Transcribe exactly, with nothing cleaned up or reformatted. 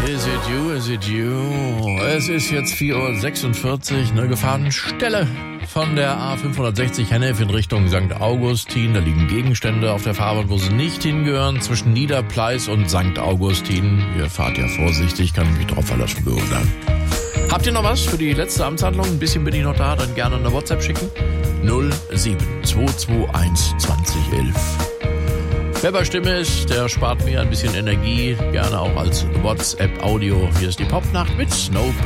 Is it you, is it you? Es ist jetzt vier Uhr sechsundvierzig, eine Gefahrenstelle von der A fünfhundertsechzig Hennef in Richtung Sankt Augustin. Da liegen Gegenstände auf der Fahrbahn, wo sie nicht hingehören, zwischen Niederpleis und Sankt Augustin. Ihr fahrt ja vorsichtig, kann ich mich drauf verlassen, Bürgern. Habt ihr noch was für die letzte Amtshandlung? Ein bisschen bin ich noch da, dann gerne eine WhatsApp schicken. null sieben zwei zwei eins zwanzig elf. Wer bei Stimme ist, der spart mir ein bisschen Energie, gerne auch als WhatsApp-Audio. Hier ist die Popnacht mit Snow